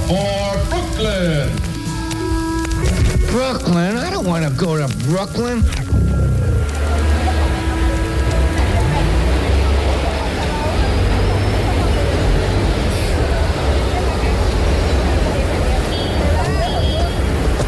for Brooklyn. Brooklyn? I don't want to go to Brooklyn.